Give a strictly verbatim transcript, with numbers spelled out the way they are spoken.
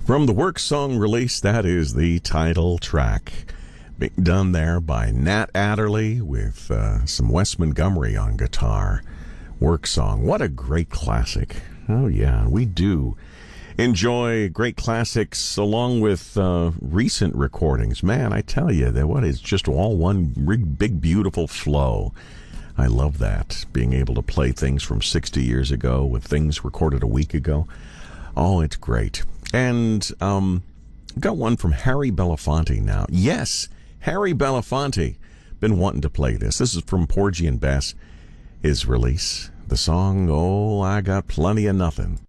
From the work song release, that is the title track. Being done there by Nat Adderley with uh, some Wes Montgomery on guitar. Work song. What a great classic. Oh, yeah, we do enjoy great classics along with uh, recent recordings. Man, I tell you, that what is just all one big, beautiful flow. I love that, being able to play things from sixty years ago with things recorded a week ago. Oh, it's great. And um, got one from Harry Belafonte now. Yes, Harry Belafonte. Been wanting to play this. This is from Porgy and Bess, his release. The song, Oh, I Got Plenty of Nothing.